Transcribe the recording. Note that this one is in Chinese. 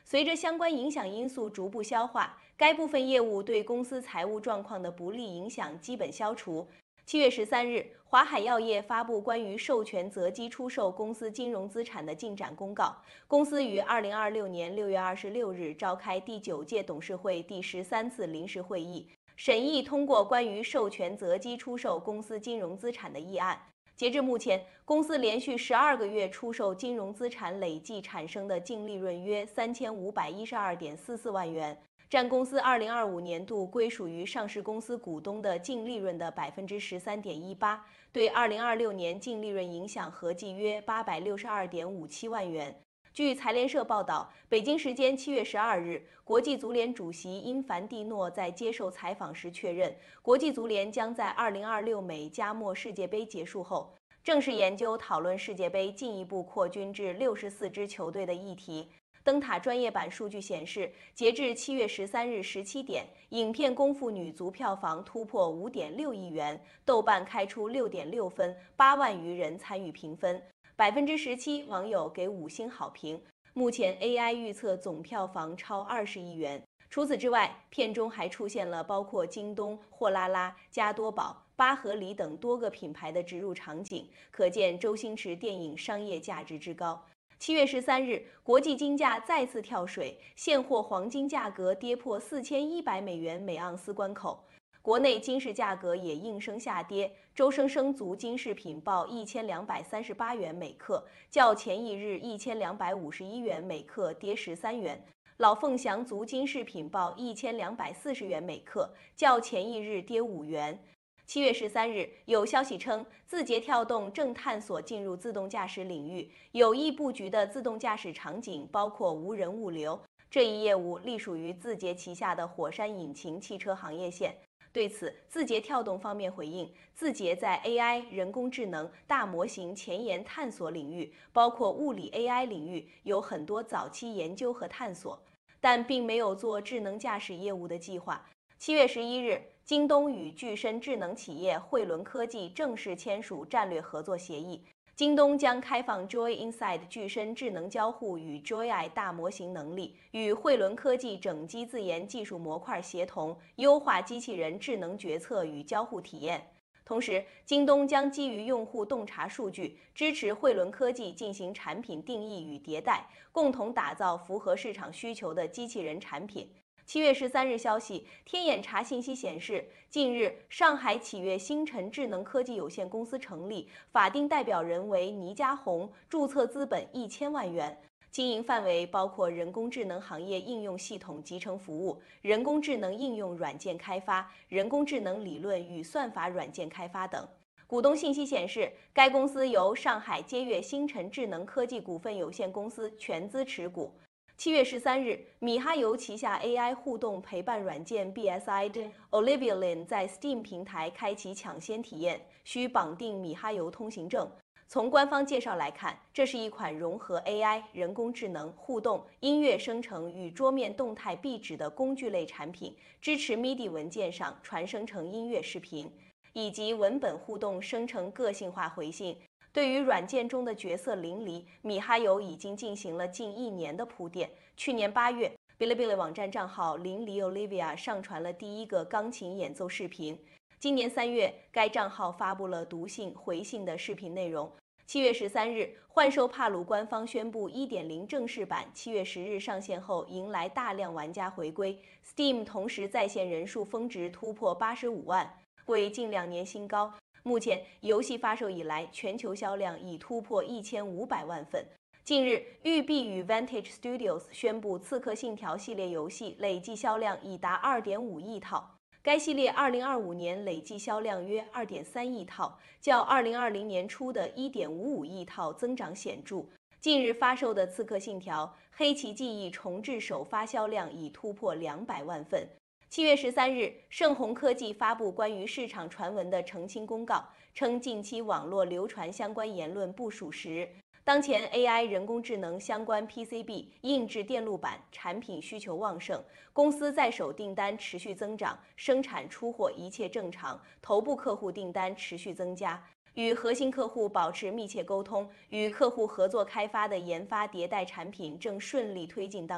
随着相关影响因素逐步消化，该部分业务对公司财务状况的不利影响基本消除。7月13日，华海药业发布关于授权择机出售公司金融资产的进展公告。公司于2026年6月26日召开第9届董事会第13次临时会议，审议通过关于授权择机出售公司金融资产的议案。截至目前，公司连续12个月出售金融资产累计产生的净利润约3512.44万元，占公司2025年度归属于上市公司股东的净利润的13.18%，对2026年净利润影响合计约862.57万元。据财联社报道，北京时间7月12日，国际足联主席因凡蒂诺在接受采访时确认，国际足联将在2026美加墨世界杯结束后，正式研究讨论世界杯进一步扩军至64支球队的议题。灯塔专业版数据显示，截至7月13日17点，影片《功夫》女足票房突破5.6亿元，豆瓣开出6.6分，8万余人参与评分。17%网友给5星好评。目前 AI 预测总票房超20亿元。除此之外，片中还出现了包括京东、货拉拉、加多宝、巴合里等多个品牌的植入场景，可见周星驰电影商业价值之高。7月13日，国际金价再次跳水，现货黄金价格跌破4100美元每盎司关口。国内金市价格也应声下跌，周生生族金饰品报1238元每克，较前一日1251元每克跌13元。老凤祥族金饰品报1240元每克，较前一日跌5元。7月13日，有消息称，字节跳动正探索进入自动驾驶领域，有意布局的自动驾驶场景包括无人物流。这一业务隶属于字节旗下的火山引擎汽车行业线。对此，字节跳动方面回应，字节在 AI、人工智能、大模型前沿探索领域，包括物理 AI 领域，有很多早期研究和探索，但并没有做智能驾驶业务的计划。7月11日，京东与具身智能企业汇伦科技正式签署战略合作协议。京东将开放 Joy Inside 具身智能交互与 Joy Eye 大模型能力，与汇伦科技整机自研技术模块协同，优化机器人智能决策与交互体验。同时，京东将基于用户洞察数据，支持汇伦科技进行产品定义与迭代，共同打造符合市场需求的机器人产品。7月13日消息，天眼查信息显示，近日上海启悦星辰智能科技有限公司成立，法定代表人为倪家红，注册资本1000万元，经营范围包括人工智能行业应用系统集成服务、人工智能应用软件开发、人工智能理论与算法软件开发等。股东信息显示，该公司由上海接悦星辰智能科技股份有限公司全资持股。7月13日，米哈游旗下 AI 互动陪伴软件 BSID Olivia Lin 在 Steam 平台开启抢先体验，需绑定米哈游通行证。从官方介绍来看，这是一款融合 AI、人工智能、互动、音乐生成与桌面动态壁纸的工具类产品，支持 MIDI 文件上传生成音乐视频，以及文本互动生成个性化回信。对于软件中的角色淋漓，米哈游已经进行了近1年的铺垫。去年8月，Bilibili 网站账号淋漓 Olivia 上传了第一个钢琴演奏视频。今年3月，该账号发布了读信、回信的视频内容。7月13日，幻兽帕鲁官方宣布 1.0 正式版7月10日上线后，迎来大量玩家回归。Steam 同时在线人数峰值突破85万，为近2年新高。目前，游戏发售以来，全球销量已突破1500万份。近日，育碧与 Vantage Studios 宣布，《刺客信条》系列游戏累计销量已达2.5亿套。该系列2025年累计销量约2.3亿套，较2020年初的1.55亿套增长显著。近日发售的《刺客信条：黑旗记忆》重置首发销量已突破200万份。7月13日，盛虹科技发布关于市场传闻的澄清公告，称近期网络流传相关言论不属实。当前 AI 人工智能相关 PCB 硬质电路板产品需求旺盛，公司在手订单持续增长，生产出货一切正常，头部客户订单持续增加。与核心客户保持密切沟通，与客户合作开发的研发迭代产品正顺利推进当中。